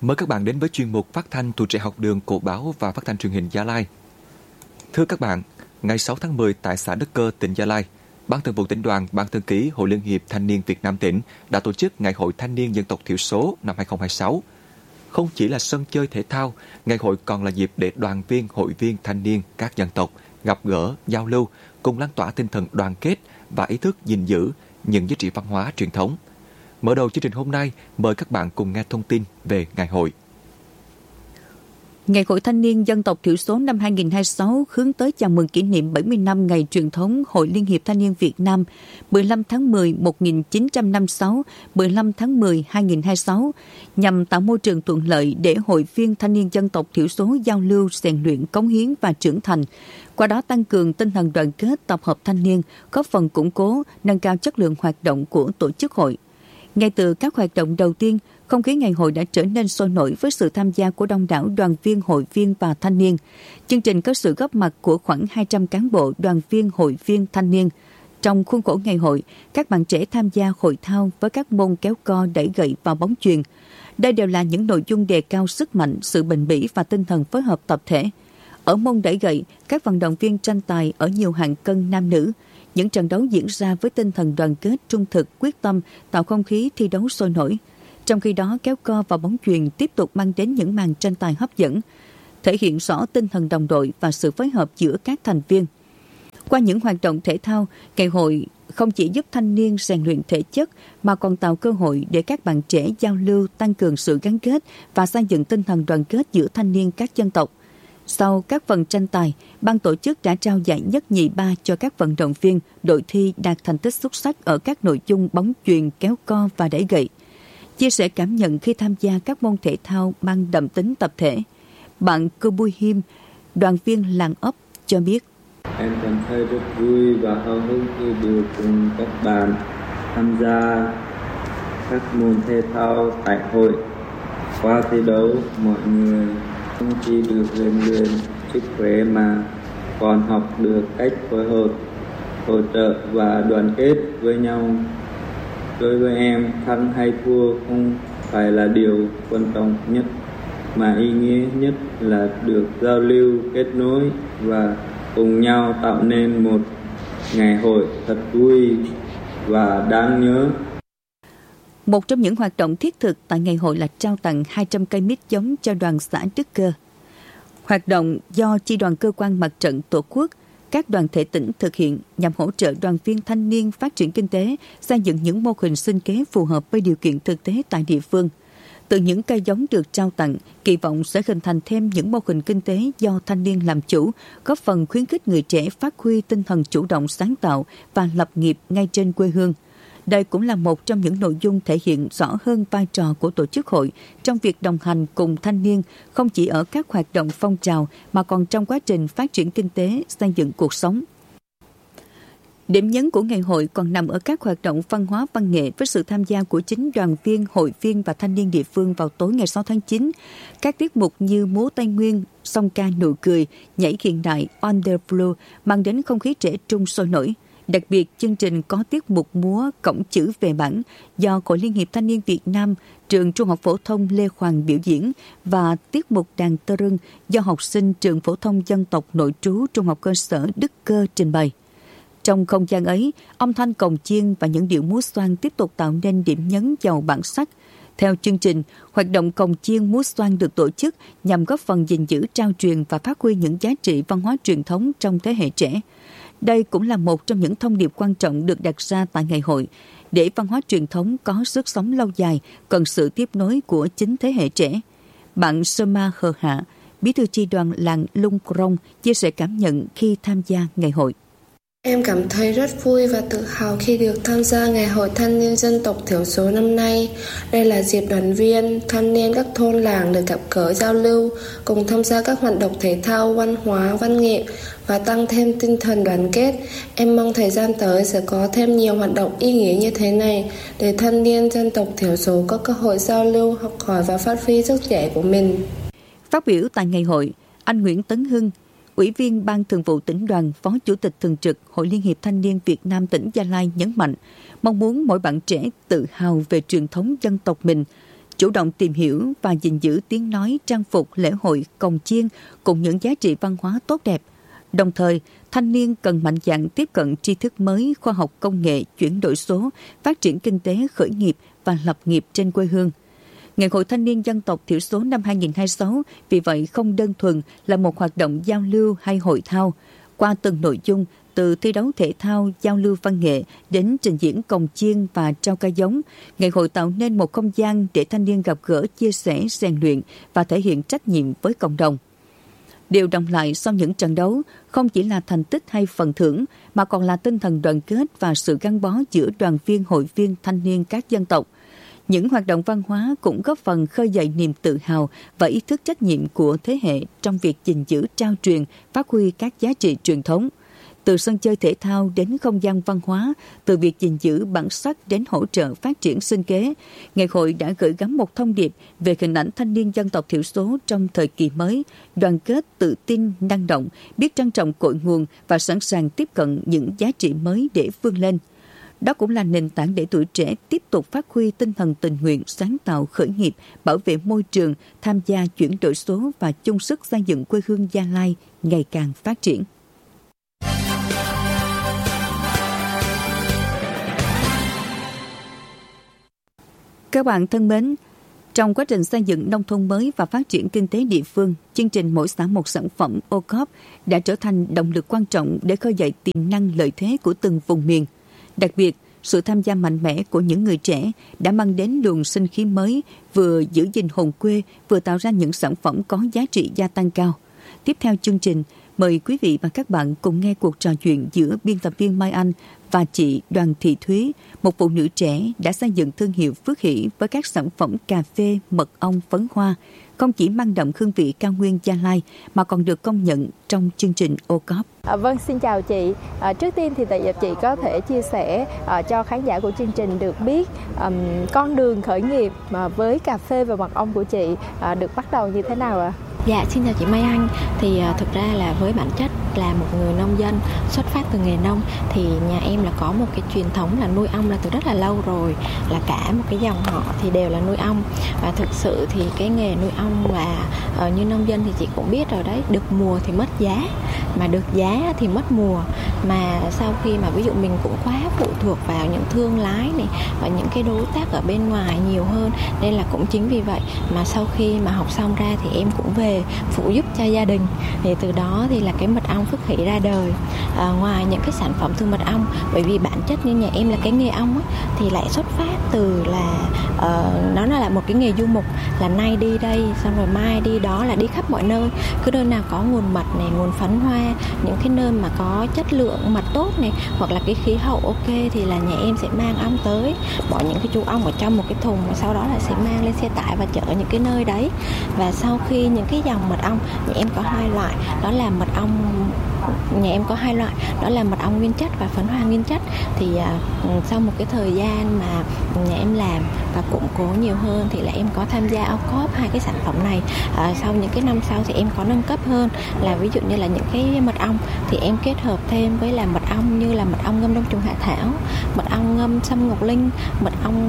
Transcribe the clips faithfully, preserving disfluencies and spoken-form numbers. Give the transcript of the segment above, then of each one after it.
Mời các bạn đến với chuyên mục phát thanh Tuổi Trẻ Học Đường của Báo và Phát thanh Truyền hình Gia Lai. Thưa các bạn, ngày sáu tháng mười tại xã Đức Cơ, tỉnh Gia Lai, Ban Thường vụ Tỉnh đoàn, Ban thư ký Hội Liên hiệp Thanh niên Việt Nam tỉnh đã tổ chức Ngày hội Thanh niên Dân tộc thiểu số năm hai không hai sáu. Không chỉ là sân chơi thể thao, ngày hội còn là dịp để đoàn viên, hội viên thanh niên các dân tộc gặp gỡ, giao lưu, cùng lan tỏa tinh thần đoàn kết và ý thức gìn giữ những giá trị văn hóa truyền thống. Mở đầu chương trình hôm nay, mời các bạn cùng nghe thông tin về ngày hội. Ngày hội Thanh niên Dân tộc thiểu số năm hai không hai sáu hướng tới chào mừng kỷ niệm bảy mươi năm ngày truyền thống Hội Liên hiệp Thanh niên Việt Nam mười lăm tháng mười một nghìn chín trăm năm mươi sáu, mười lăm tháng mười hai nghìn không trăm hai mươi sáu, nhằm tạo môi trường thuận lợi để hội viên thanh niên dân tộc thiểu số giao lưu, rèn luyện, cống hiến và trưởng thành, qua đó tăng cường tinh thần đoàn kết, tập hợp thanh niên, góp phần củng cố, nâng cao chất lượng hoạt động của tổ chức hội. Ngay từ các hoạt động đầu tiên, không khí ngày hội đã trở nên sôi nổi với sự tham gia của đông đảo đoàn viên, hội viên và thanh niên. Chương trình có sự góp mặt của khoảng hai trăm cán bộ, đoàn viên, hội viên, thanh niên. Trong khuôn khổ ngày hội, các bạn trẻ tham gia hội thao với các môn kéo co, đẩy gậy và bóng chuyền. Đây đều là những nội dung đề cao sức mạnh, sự bền bỉ và tinh thần phối hợp tập thể. Ở môn đẩy gậy, các vận động viên tranh tài ở nhiều hạng cân nam nữ. Những trận đấu diễn ra với tinh thần đoàn kết, trung thực, quyết tâm, tạo không khí thi đấu sôi nổi. Trong khi đó, kéo co và bóng chuyền tiếp tục mang đến những màn tranh tài hấp dẫn, thể hiện rõ tinh thần đồng đội và sự phối hợp giữa các thành viên. Qua những hoạt động thể thao, ngày hội không chỉ giúp thanh niên rèn luyện thể chất mà còn tạo cơ hội để các bạn trẻ giao lưu, tăng cường sự gắn kết và xây dựng tinh thần đoàn kết giữa thanh niên các dân tộc. Sau các phần tranh tài, ban tổ chức đã trao giải nhất nhì ba cho các vận động viên, đội thi đạt thành tích xuất sắc ở các nội dung bóng chuyền, kéo co và đẩy gậy. Chia sẻ cảm nhận khi tham gia các môn thể thao mang đậm tính tập thể, bạn Cơ Bui Him, đoàn viên làng ấp cho biết. Em cảm thấy rất vui và hào hứng khi được cùng các bạn tham gia các môn thể thao tại hội. Qua thi đấu, mọi người không chỉ được rèn luyện sức khỏe mà còn học được cách phối hợp, hỗ trợ và đoàn kết với nhau. Đối với em, thắng hay thua không phải là điều quan trọng nhất, mà ý nghĩa nhất là được giao lưu, kết nối và cùng nhau tạo nên một ngày hội thật vui và đáng nhớ. Một trong những hoạt động thiết thực tại ngày hội là trao tặng hai trăm cây mít giống cho đoàn xã Đức Cơ. Hoạt động do Chi đoàn Cơ quan Mặt trận Tổ quốc, các đoàn thể tỉnh thực hiện nhằm hỗ trợ đoàn viên thanh niên phát triển kinh tế, xây dựng những mô hình sinh kế phù hợp với điều kiện thực tế tại địa phương. Từ những cây giống được trao tặng, kỳ vọng sẽ hình thành thêm những mô hình kinh tế do thanh niên làm chủ, góp phần khuyến khích người trẻ phát huy tinh thần chủ động sáng tạo và lập nghiệp ngay trên quê hương. Đây cũng là một trong những nội dung thể hiện rõ hơn vai trò của tổ chức hội trong việc đồng hành cùng thanh niên, không chỉ ở các hoạt động phong trào mà còn trong quá trình phát triển kinh tế, xây dựng cuộc sống. Điểm nhấn của ngày hội còn nằm ở các hoạt động văn hóa văn nghệ với sự tham gia của chính đoàn viên, hội viên và thanh niên địa phương vào tối ngày sáu tháng chín. Các tiết mục như múa Tây Nguyên, song ca nụ cười, nhảy hiện đại, On the Floor mang đến không khí trẻ trung sôi nổi. Đặc biệt, chương trình có tiết mục múa Cổng chữ về bản do Hội Liên hiệp Thanh niên Việt Nam, trường Trung học phổ thông Lê Hoàng biểu diễn và tiết mục đàn tơ rưng do học sinh trường phổ thông dân tộc nội trú Trung học cơ sở Đức Cơ trình bày. Trong không gian ấy, âm thanh cồng chiêng và những điệu múa xoan tiếp tục tạo nên điểm nhấn giàu bản sắc. Theo chương trình, hoạt động cồng chiêng múa xoan được tổ chức nhằm góp phần gìn giữ, trao truyền và phát huy những giá trị văn hóa truyền thống trong thế hệ trẻ. Đây cũng là một trong những thông điệp quan trọng được đặt ra tại ngày hội. Để văn hóa truyền thống có sức sống lâu dài, cần sự tiếp nối của chính thế hệ trẻ. Bạn Soma Hờ Hạ, bí thư chi đoàn làng Lung Krong, chia sẻ cảm nhận khi tham gia ngày hội. Em cảm thấy rất vui và tự hào khi được tham gia Ngày hội Thanh niên Dân tộc thiểu số năm nay. Đây là dịp đoàn viên, thanh niên các thôn làng được gặp gỡ giao lưu, cùng tham gia các hoạt động thể thao, văn hóa, văn nghệ và tăng thêm tinh thần đoàn kết. Em mong thời gian tới sẽ có thêm nhiều hoạt động ý nghĩa như thế này để thanh niên dân tộc thiểu số có cơ hội giao lưu, học hỏi và phát huy sức trẻ của mình. Phát biểu tại ngày hội, anh Nguyễn Tấn Hưng, Ủy viên Ban Thường vụ Tỉnh đoàn, Phó Chủ tịch Thường trực Hội Liên hiệp Thanh niên Việt Nam tỉnh Gia Lai nhấn mạnh, mong muốn mỗi bạn trẻ tự hào về truyền thống dân tộc mình, chủ động tìm hiểu và gìn giữ tiếng nói, trang phục, lễ hội, cồng chiêng cùng những giá trị văn hóa tốt đẹp. Đồng thời, thanh niên cần mạnh dạn tiếp cận tri thức mới, khoa học công nghệ, chuyển đổi số, phát triển kinh tế, khởi nghiệp và lập nghiệp trên quê hương. Ngày hội thanh niên dân tộc thiểu số năm hai không hai sáu vì vậy không đơn thuần là một hoạt động giao lưu hay hội thao. Qua từng nội dung, từ thi đấu thể thao, giao lưu văn nghệ đến trình diễn cồng chiêng và trao ca giống, ngày hội tạo nên một không gian để thanh niên gặp gỡ, chia sẻ, rèn luyện và thể hiện trách nhiệm với cộng đồng. Điều đồng lại sau những trận đấu không chỉ là thành tích hay phần thưởng, mà còn là tinh thần đoàn kết và sự gắn bó giữa đoàn viên, hội viên, thanh niên các dân tộc. Những hoạt động văn hóa cũng góp phần khơi dậy niềm tự hào và ý thức trách nhiệm của thế hệ trong việc gìn giữ, trao truyền, phát huy các giá trị truyền thống. Từ sân chơi thể thao đến không gian văn hóa, từ việc gìn giữ bản sắc đến hỗ trợ phát triển sinh kế, ngày hội đã gửi gắm một thông điệp về hình ảnh thanh niên dân tộc thiểu số trong thời kỳ mới, đoàn kết, tự tin, năng động, biết trân trọng cội nguồn và sẵn sàng tiếp cận những giá trị mới để vươn lên. Đó cũng là nền tảng để tuổi trẻ tiếp tục phát huy tinh thần tình nguyện, sáng tạo, khởi nghiệp, bảo vệ môi trường, tham gia chuyển đổi số và chung sức xây dựng quê hương Gia Lai ngày càng phát triển. Các bạn thân mến, trong quá trình xây dựng nông thôn mới và phát triển kinh tế địa phương, chương trình Mỗi xã một sản phẩm ô cốp đã trở thành động lực quan trọng để khơi dậy tiềm năng lợi thế của từng vùng miền. Đặc biệt, sự tham gia mạnh mẽ của những người trẻ đã mang đến luồng sinh khí mới, vừa giữ gìn hồn quê, vừa tạo ra những sản phẩm có giá trị gia tăng cao. Tiếp theo chương trình, mời quý vị và các bạn cùng nghe cuộc trò chuyện giữa biên tập viên Mai Anh và chị Đoàn Thị Thúy, một phụ nữ trẻ đã xây dựng thương hiệu Phước Hỷ với các sản phẩm cà phê, mật ong, phấn hoa, không chỉ mang đậm hương vị cao nguyên Gia Lai mà còn được công nhận trong chương trình ô cốp. À, vâng, xin chào chị. À, trước tiên thì tại chị có thể chia sẻ à, cho khán giả của chương trình được biết um, con đường khởi nghiệp mà với cà phê và mật ong của chị à, được bắt đầu như thế nào ạ? À? Dạ, xin chào chị Mai Anh. Thì uh, thực ra là với bản chất là một người nông dân xuất phát từ nghề nông, thì nhà em là có một cái truyền thống là nuôi ong là từ rất là lâu rồi, là cả một cái dòng họ thì đều là nuôi ong. Và thực sự thì cái nghề nuôi ong và uh, như nông dân thì chị cũng biết rồi đấy, được mùa thì mất giá, mà được giá thì mất mùa. Mà sau khi mà ví dụ mình cũng quá phụ thuộc vào những thương lái này và những cái đối tác ở bên ngoài nhiều hơn, nên là cũng chính vì vậy mà sau khi mà học xong ra thì em cũng về phụ giúp cho gia đình. Thì từ đó thì là cái mật ong Phước Hỷ ra đời. À, ngoài những cái sản phẩm từ mật ong, bởi vì bản chất như nhà em là cái nghề ong á, thì lại xuất phát từ là uh, nó là một cái nghề du mục, là nay đi đây xong rồi mai đi đó, là đi khắp mọi nơi. Cứ nơi nào có nguồn mật này, nguồn phấn hoa, những cái nơi mà có chất lượng mật tốt này, hoặc là cái khí hậu ok thì là nhà em sẽ mang ong tới, bỏ những cái chú ong ở trong một cái thùng, và sau đó là sẽ mang lên xe tải và chở những cái nơi đấy. Và sau khi những cái dòng mật ong, nhà em có hai loại, đó là mật ong nhà em có hai loại đó là mật ong nguyên chất và phấn hoa nguyên chất. Thì uh, sau một cái thời gian mà nhà em làm và củng cố nhiều hơn thì là em có tham gia ô cốp hai cái sản phẩm này. Uh, sau những cái năm sau thì em có nâng cấp hơn, là ví dụ như là những cái mật ong thì em kết hợp thêm với là mật ong như là mật ong ngâm đông trùng hạ thảo, mật ong ngâm sâm ngọc linh, mật ong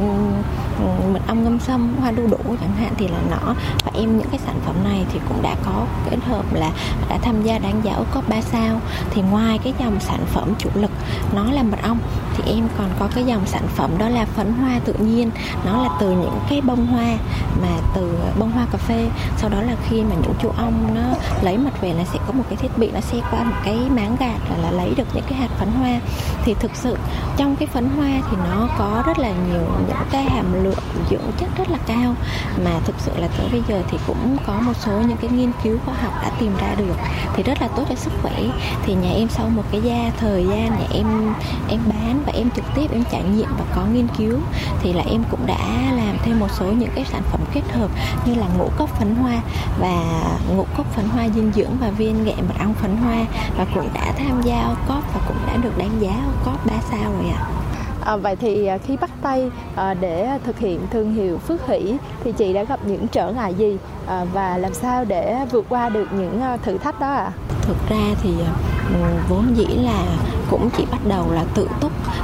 uh, mật ong ngâm sâm hoa đu đủ chẳng hạn, thì là nó. Và em những cái sản phẩm này thì cũng đã có kết hợp là đã tham gia đánh giá ô cốp ba sao. Thì ngoài cái dòng sản phẩm chủ lực nó là mật ong thì em còn có cái dòng sản phẩm đó là phấn hoa tự nhiên, nó là từ những cái bông hoa, mà từ bông hoa cà phê. Sau đó là khi mà những chú ong nó lấy mật về là sẽ có một cái thiết bị nó sẽ qua một cái máng gạt là, là lấy được những cái hạt phấn hoa. Thì thực sự trong cái phấn hoa thì nó có rất là nhiều những cái hàm lượng dưỡng chất rất là cao, mà thực sự là tới bây giờ thì cũng có một số những cái nghiên cứu khoa học đã tìm ra được thì rất là tốt cho sức khỏe. Thì nhà em sau một cái gia thời gian nhà em em bán và em trực tiếp em trải nghiệm và có nghiên cứu, thì là em cũng đã làm thêm một số những cái sản phẩm kết hợp như là ngũ cốc phấn hoa và ngũ cốc phấn hoa dinh dưỡng và viên nghệ mật ong phấn hoa, và cũng đã tham gia ô cốp và cũng đã được đánh giá ô cốp ba sao rồi ạ. À, vậy thì khi bắt tay à, để thực hiện thương hiệu Phước Hỷ thì chị đã gặp những trở ngại gì à, và làm sao để vượt qua được những thử thách đó ạ? À? Thực ra thì vốn dĩ là cũng chỉ bắt đầu là tự túc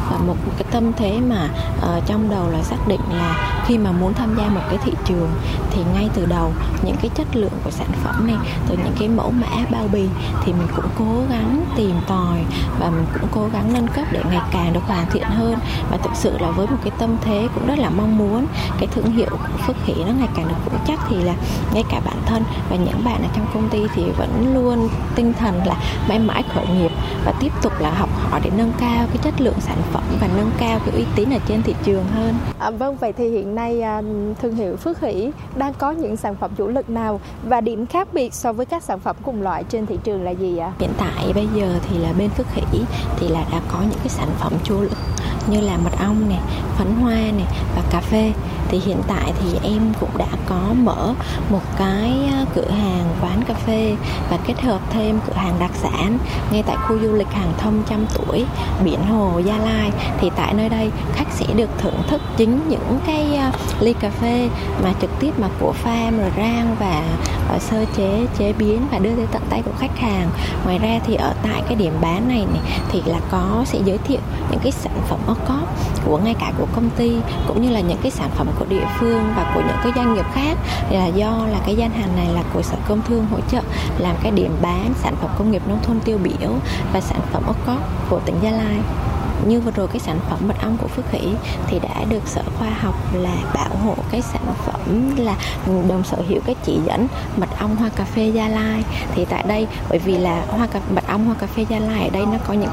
và một cái tâm thế mà uh, trong đầu là xác định là khi mà muốn tham gia một cái thị trường thì ngay từ đầu những cái chất lượng của sản phẩm này, từ những cái mẫu mã bao bì thì mình cũng cố gắng tìm tòi và mình cũng cố gắng nâng cấp để ngày càng được hoàn thiện hơn. Và thực sự là với một cái tâm thế cũng rất là mong muốn cái thương hiệu của Phước Hỷ nó ngày càng được vững chắc, thì là ngay cả bản thân và những bạn ở trong công ty thì vẫn luôn tinh thần là mãi mãi khởi nghiệp và tiếp tục là học hỏi để nâng cao cái chất lượng sản phẩm và nâng cao cái uy tín ở trên thị trường hơn. À, vâng, vậy thì hiện nay thương hiệu Phước Hỷ đang có những sản phẩm chủ lực nào và điểm khác biệt so với các sản phẩm cùng loại trên thị trường là gì ạ? Hiện tại bây giờ thì là bên Phước Hỷ thì là đã có những cái sản phẩm chủ lực như là mật ong này, phấn hoa này và cà phê. Thì hiện tại thì em cũng đã có mở một cái cửa hàng quán cà phê và kết hợp thêm cửa hàng đặc sản ngay tại khu du lịch Hàng Thông trăm tuổi biển Hồ Gia Lai. Thì tại nơi đây khách sẽ được thưởng thức chính những cái ly cà phê mà trực tiếp mà của farm rồi rang và sơ chế chế biến và đưa tới tận tay của khách hàng. Ngoài ra thì ở tại cái điểm bán này, này thì là có sẽ giới thiệu những cái sản phẩm ô cốp của ngay cả của công ty cũng như là những cái sản phẩm của địa phương và của những cái doanh nghiệp khác. Là do là cái gian hàng này là của Sở Công Thương hỗ trợ làm cái điểm bán sản phẩm công nghiệp nông thôn tiêu biểu và sản phẩm ô cốp của tỉnh Gia Lai. Như vừa rồi cái sản phẩm mật ong của Phước Hỷ thì đã được Sở Khoa học là bảo hộ cái sản phẩm là đồng sở hữu cái chỉ dẫn mật ong hoa cà phê Gia Lai. Thì tại đây bởi vì là hoa cà, mật ong hoa cà phê Gia Lai ở đây nó có những